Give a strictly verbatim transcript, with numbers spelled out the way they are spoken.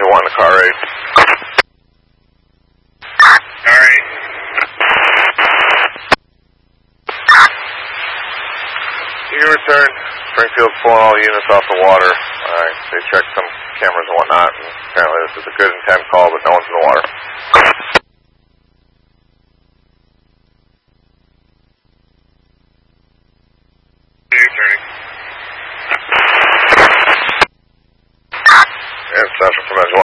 one, the car rate. Alright. You can return. Springfield's pulling all units off the water. Alright, they checked some cameras and whatnot, and apparently this is a good intent call, but no one's in the water. You're turning. And Sasha from Edge